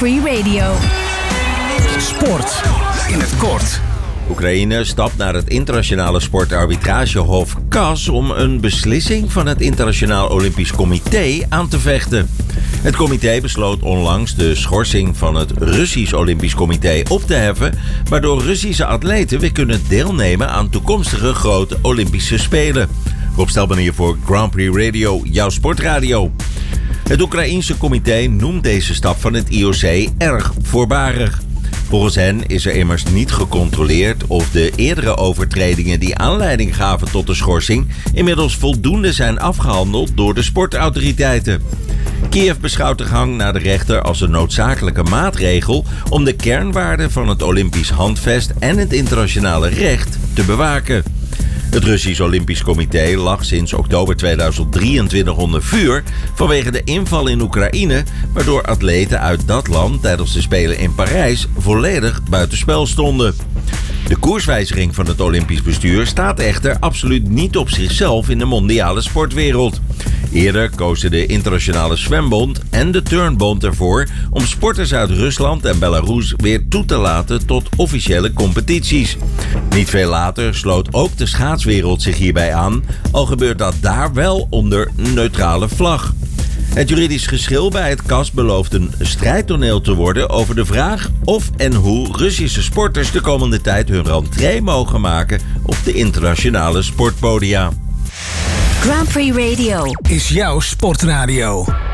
Free Radio. Sport in het kort. Oekraïne stapt naar het internationale sportarbitragehof CAS om een beslissing van het Internationaal Olympisch Comité aan te vechten. Het comité besloot onlangs de schorsing van het Russisch Olympisch Comité op te heffen, waardoor Russische atleten weer kunnen deelnemen aan toekomstige grote Olympische Spelen. Rob Stelman hier voor Grand Prix Radio, jouw sportradio. Het Oekraïense comité noemt deze stap van het IOC erg voorbarig. Volgens hen is er immers niet gecontroleerd of de eerdere overtredingen die aanleiding gaven tot de schorsing inmiddels voldoende zijn afgehandeld door de sportautoriteiten. Kiev beschouwt de gang naar de rechter als een noodzakelijke maatregel om de kernwaarden van het Olympisch Handvest en het internationale recht te bewaken. Het Russisch Olympisch Comité lag sinds oktober 2023 onder vuur vanwege de inval in Oekraïne, waardoor atleten uit dat land tijdens de Spelen in Parijs volledig buitenspel stonden. De koerswijziging van het Olympisch bestuur staat echter absoluut niet op zichzelf in de mondiale sportwereld. Eerder kozen de Internationale Zwembond en de Turnbond ervoor om sporters uit Rusland en Belarus weer toe te laten tot officiële competities. Niet veel later sloot ook de schaatswereld zich hierbij aan, al gebeurt dat daar wel onder een neutrale vlag. Het juridisch geschil bij het CAS belooft een strijdtoneel te worden over de vraag of en hoe Russische sporters de komende tijd hun rentree mogen maken op de internationale sportpodia. Grand Prix Radio Is jouw sportradio.